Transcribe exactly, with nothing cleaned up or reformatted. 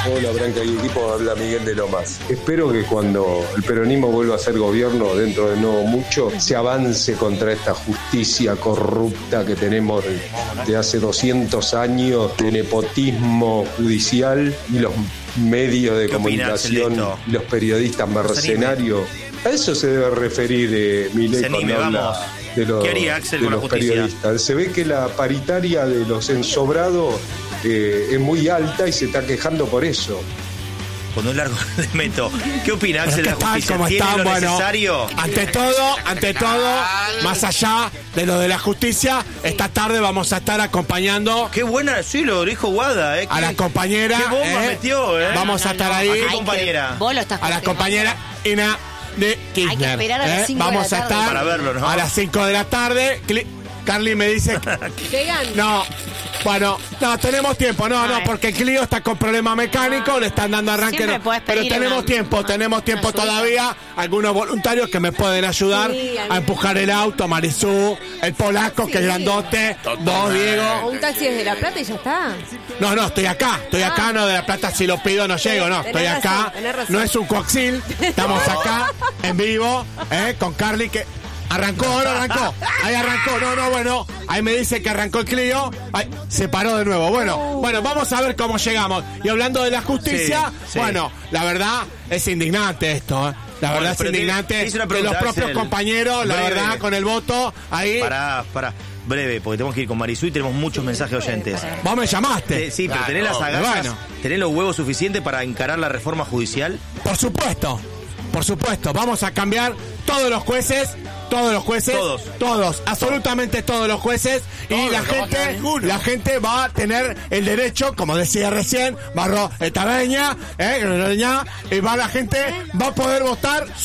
Hola, Branca y equipo, habla Miguel de Lomas. Espero que cuando el peronismo vuelva a ser gobierno, dentro de no mucho, se avance contra esta justicia corrupta que tenemos de hace doscientos años, de nepotismo judicial y los medios de comunicación, los periodistas mercenarios. A eso se debe referir eh, Milei cuando habla de los, ¿Qué haría Axel de con los la justicia? periodistas. Se ve que la paritaria de los ensobrados eh, es muy alta y se está quejando por eso. Con un largo de meto. ¿Qué opina Axel de la ¿Qué tal? justicia? ¿Cómo ¿Tiene están? lo Bueno, necesario? ante todo, ante todo, más allá de lo de la justicia, esta tarde vamos a estar acompañando. Qué buena, sí, lo dijo Guada, ¿eh? A la compañera. Qué bomba eh, metió, ¿eh? Vamos a estar ahí. ¿A qué compañera? Vos lo estás A la compañera Ina de Kirchner. Hay que esperar a las ¿eh? cinco Vamos de la a tarde. estar Para verlo, ¿no? a las cinco de la tarde. Cli- Carly me dice que Llegan. no, bueno, no, tenemos tiempo, no, no, Ay. porque Clio está con problema mecánico, le están dando arranque, Siempre no, podés pero pedir tenemos una- tiempo, tenemos tiempo ayudita. todavía, algunos voluntarios que me pueden ayudar Sí, a mí- a empujar el auto, Marisú, el polaco que es grandote, vos, O Diego. un taxi desde La Plata y ya está. No, no, estoy acá, estoy acá, no de La Plata, si lo pido no llego, no, estoy Tenés acá, razón, tenés razón. no es un coaxil, estamos acá, en vivo, eh, con Carly que arrancó, ahora arrancó, ahí arrancó, no, no, bueno, ahí me dice que arrancó el Clio, ay, se paró de nuevo, bueno, bueno, vamos a ver cómo llegamos, y hablando de la justicia, Sí, sí. bueno, la verdad es indignante esto, eh. La Bueno, verdad pero es te- indignante te hice una de pregunta, los propios Axel. compañeros, la Breve. verdad, con el voto, ahí, Pará, pará. Breve, porque tenemos que ir con Marisú y tenemos muchos mensajes oyentes. vos me llamaste. Eh, sí, pero Claro, tenés las agallas, bueno. tenés los huevos suficientes para encarar la reforma judicial. Por supuesto, por supuesto, vamos a cambiar todos los jueces, todos los jueces, Todos. todos, absolutamente todos los jueces y la gente, la gente va a tener el derecho, como decía recién, Barro Etabeña, eh, y va la gente va a poder votar